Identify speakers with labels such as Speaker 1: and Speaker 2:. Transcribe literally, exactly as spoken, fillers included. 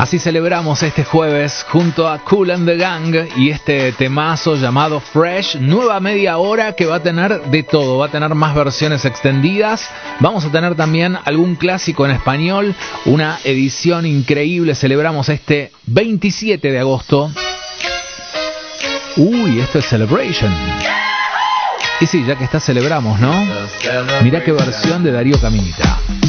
Speaker 1: Así celebramos este jueves junto a Kool and the Gang y este temazo llamado Fresh, nueva media hora que va a tener de todo, va a tener más versiones extendidas, vamos a tener también algún clásico en español, una edición increíble, celebramos este veintisiete de agosto. Uy, esto es Celebration. Y sí, ya que está celebramos, ¿no? Mirá qué versión de Darío Caminita.